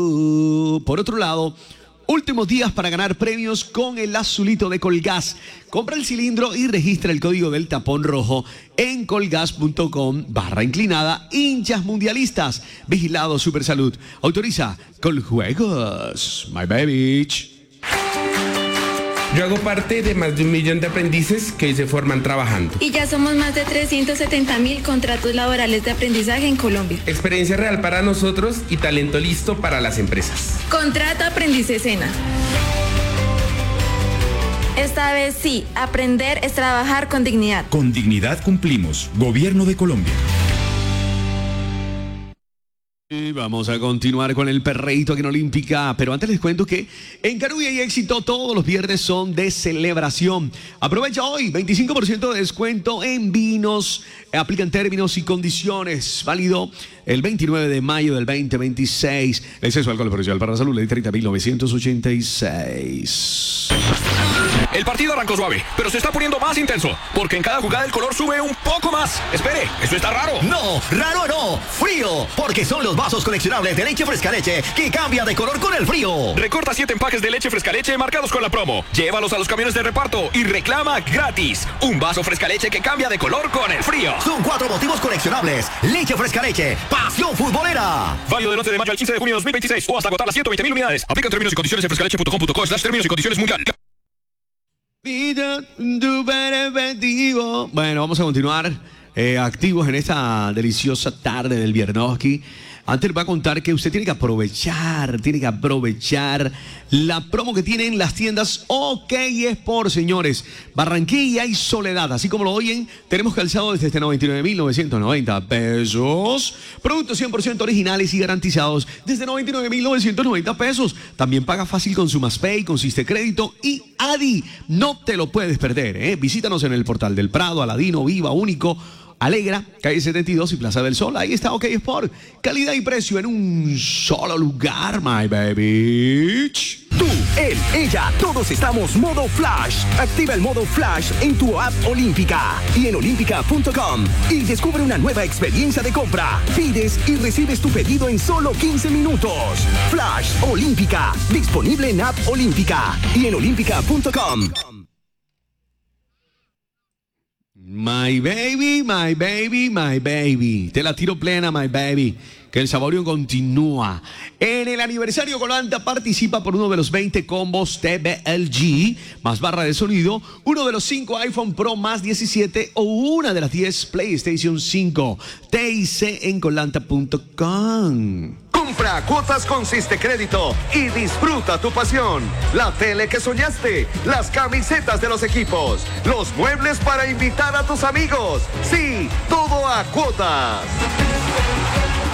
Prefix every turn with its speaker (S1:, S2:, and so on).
S1: Por otro lado, últimos días para ganar premios con el azulito de Colgas. Compra el cilindro y registra el código del tapón rojo en colgas.com/inclinada hinchas mundialistas. Vigilado Supersalud. Autoriza Coljuegos. My baby.
S2: Yo hago parte de más de 1 millón de aprendices que hoy se forman trabajando.
S3: Y ya somos más de 370.000 contratos laborales de aprendizaje en Colombia.
S2: Experiencia real para nosotros y talento listo para las empresas.
S3: Contrata Aprendices Sena. Esta vez sí, aprender es trabajar con dignidad.
S4: Con dignidad cumplimos. Gobierno de Colombia.
S1: Y vamos a continuar con el perreíto aquí en Olímpica, pero antes les cuento que en Carulla y Éxito todos los viernes son de celebración. Aprovecha hoy, 25% de descuento en vinos, aplican términos y condiciones, válido el 29 de mayo del 2026. El exceso de alcohol perjudicial para la salud, ley 30.986.
S5: El partido arrancó suave, pero se está poniendo más intenso, porque en cada jugada el color sube un poco más. Espere, ¿esto está raro?
S6: No, raro no, frío, porque son los vasos coleccionables de leche fresca leche que cambia de color con el frío.
S5: Recorta 7 empaques de leche fresca leche marcados con la promo. Llévalos a los camiones de reparto y reclama gratis un vaso fresca leche que cambia de color con el frío.
S6: Son 4 motivos coleccionables. Leche fresca leche, pasión futbolera.
S5: Válido del 11 de mayo al 15 de junio de 2026 o hasta agotar las 120.000 unidades. Aplican términos y condiciones en frescaleche.com.co/términos y condiciones mundial.
S1: Bueno, vamos a continuar activos en esta deliciosa tarde del Viernoski. Antes les voy a contar que usted tiene que aprovechar la promo que tienen las tiendas OK Sport, señores. Barranquilla y Soledad, así como lo oyen, tenemos calzado desde 99.990 pesos. Productos 100% originales y garantizados desde 99.990 pesos. También paga fácil con SumasPay, consiste crédito y ADI. No te lo puedes perder, ¿eh? Visítanos en el Portal del Prado, Aladino, Viva, Único, Alegra, calle 72 y Plaza del Sol. Ahí está OK Sport. Calidad y precio en un solo lugar, my baby.
S7: Tú, él, ella, todos estamos modo Flash. Activa el modo Flash en tu app Olímpica y en olímpica.com y descubre una nueva experiencia de compra. Pides y recibes tu pedido en solo 15 minutos. Flash Olímpica, disponible en app Olímpica y en olímpica.com.
S1: My baby, my baby, my baby. Te la tiro plena, my baby. Que el saborio continúa. En el aniversario Colanta participa por uno de los 20 combos TVLG, más barra de sonido, uno de los 5 iPhone Pro más 17 o una de las 10 PlayStation 5. TIC en colanta.com.
S8: Compra cuotas con Siste Crédito y disfruta tu pasión. La tele que soñaste, las camisetas de los equipos, los muebles para invitar a tus amigos. Sí, todo a cuotas.